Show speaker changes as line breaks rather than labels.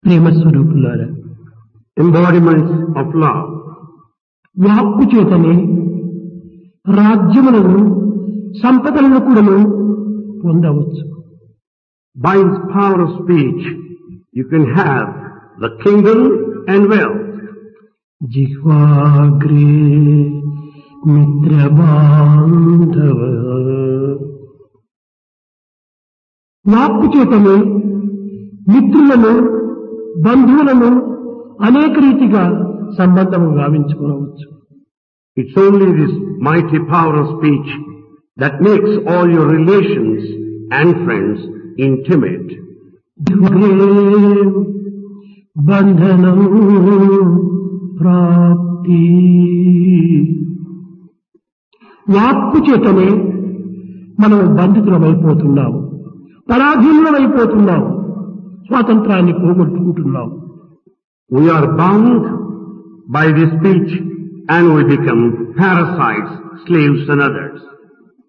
ప్రేమ స్వరూపులారా,
embodiments of love.
వాక్కు చేతనే రాజ్యములను సంపదలను కూడాను పొందవచ్చు.
By his power of speech, you can have the kingdom and wealth.
జిహ్వాగ్రే మిత్రబాంధవ, వాక్కు చేతనే మిత్రులను బంధువులను అనేక రీతిగా సంబంధము గావించుకోవచ్చు.
It's only this mighty power of speech that makes all your relations and friends intimate.
బంధనం ప్రాప్తి, వాక్కు చేతనే మనం బంధితులమైపోతున్నాము, పరాధీనులమైపోతున్నాము, స్వాతంత్రాన్ని పోగొట్టుకుంటున్నాము.
We are bound by this speech and we become parasites, slaves and others.